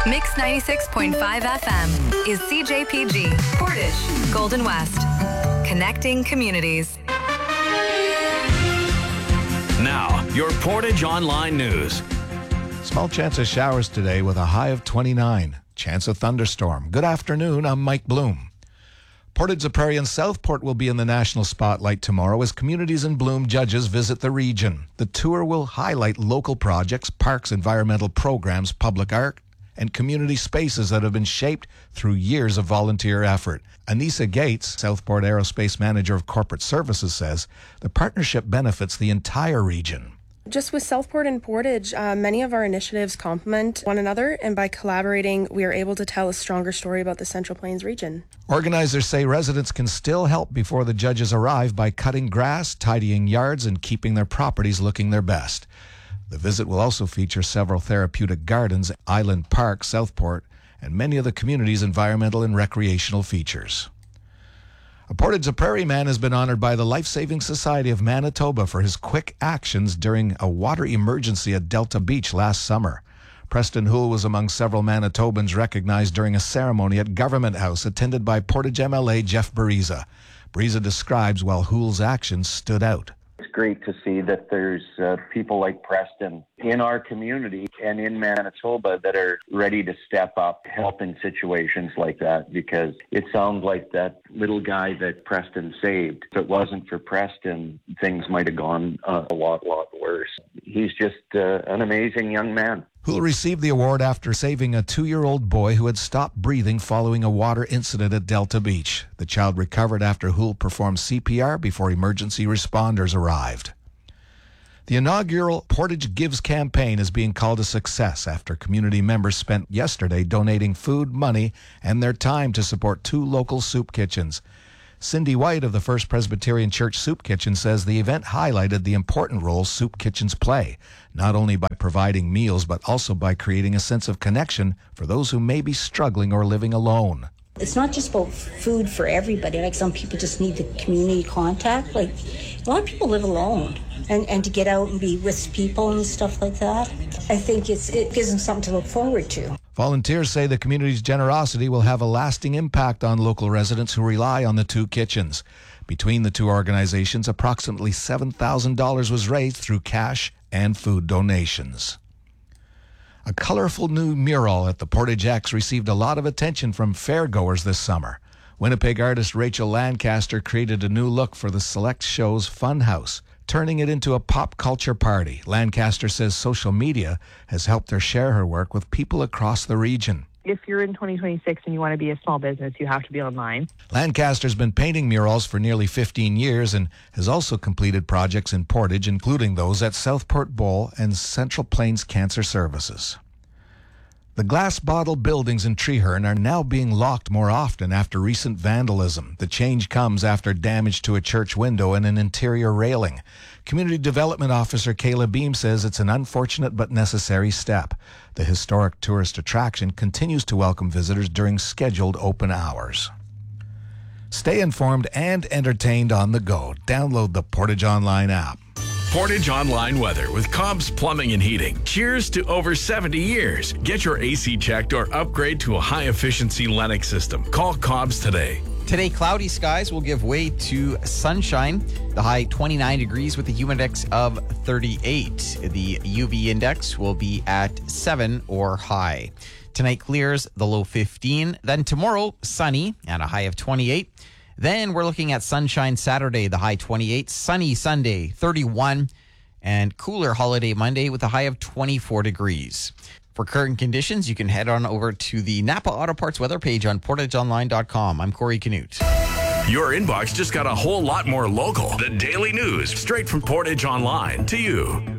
Mix 96.5 FM is CJPG, Portage, Golden West. Connecting communities. Now, your Portage Online News. Small chance of showers today with a high of 29. Chance of thunderstorm. Good afternoon, I'm Mike Bloom. Portage la Prairie and Southport will be in the national spotlight tomorrow as Communities in Bloom judges visit the region. The tour will highlight local projects, parks, environmental programs, public art, and community spaces that have been shaped through years of volunteer effort. Anissa Gates, Southport Aerospace Manager of Corporate Services, says the partnership benefits the entire region. Just with Southport and Portage, many of our initiatives complement one another, and by collaborating, we are able to tell a stronger story about the Central Plains region. Organizers say residents can still help before the judges arrive by cutting grass, tidying yards, and keeping their properties looking their best. The visit will also feature several therapeutic gardens, Island Park, Southport, and many of the community's environmental and recreational features. A Portage la Prairie man has been honored by the Life-Saving Society of Manitoba for his quick actions during a water emergency at Delta Beach last summer. Preston Houle was among several Manitobans recognized during a ceremony at Government House attended by Portage MLA Jeff Bariza. Bariza describes while Houle's actions stood out. It's great to see that there's people like Preston in our community and in Manitoba that are ready to step up, help in situations like that, because it sounds like that little guy that Preston saved. If it wasn't for Preston, things might have gone a lot worse. He's just an amazing young man. Houle received the award after saving a 2-year-old boy who had stopped breathing following a water incident at Delta Beach. The child recovered after Houle performed CPR before emergency responders arrived. The inaugural Portage Gives campaign is being called a success after community members spent yesterday donating food, money, and their time to support 2 local soup kitchens. Cindy White of the First Presbyterian Church Soup Kitchen says the event highlighted the important role soup kitchens play, not only by providing meals, but also by creating a sense of connection for those who may be struggling or living alone. It's not just about food for everybody. Like some people just need the community contact. Like a lot of people live alone. And to get out and be with people and stuff like that, I think it gives them something to look forward to. Volunteers say the community's generosity will have a lasting impact on local residents who rely on the 2 kitchens. Between the 2 organizations, approximately $7,000 was raised through cash and food donations. A colorful new mural at the Portage X received a lot of attention from fairgoers this summer. Winnipeg artist Rachel Lancaster created a new look for the Select Show's Funhouse, turning it into a pop culture party. Lancaster says social media has helped her share her work with people across the region. If you're in 2026 and you want to be a small business, you have to be online. Lancaster's been painting murals for nearly 15 years and has also completed projects in Portage, including those at Southport Bowl and Central Plains Cancer Services. The glass bottle buildings in Treeherne are now being locked more often after recent vandalism. The change comes after damage to a church window and an interior railing. Community Development Officer Kayla Beam says it's an unfortunate but necessary step. The historic tourist attraction continues to welcome visitors during scheduled open hours. Stay informed and entertained on the go. Download the Portage Online app. Portage Online Weather with Cobb's Plumbing and Heating. Cheers to over 70 years. Get your AC checked or upgrade to a high-efficiency Lennox system. Call Cobb's today. Today, cloudy skies will give way to sunshine. The high 29 degrees with a humid index of 38. The UV index will be at 7 or high. Tonight clears, the low 15. Then tomorrow, sunny and a high of 28. Then we're looking at sunshine Saturday, the high 28, sunny Sunday, 31, and cooler holiday Monday with a high of 24 degrees. For current conditions, you can head on over to the Napa Auto Parts weather page on portageonline.com. I'm Corey Canute. Your inbox just got a whole lot more local. The daily news, straight from Portage Online to you.